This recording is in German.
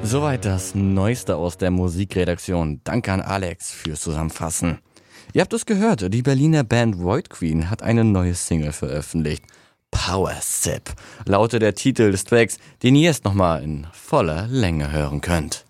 Soweit das Neueste aus der Musikredaktion. Danke an Alex fürs Zusammenfassen. Ihr habt es gehört, die Berliner Band Void Queen hat eine neue Single veröffentlicht. Power Sip lautet der Titel des Tracks, den ihr jetzt nochmal in voller Länge hören könnt.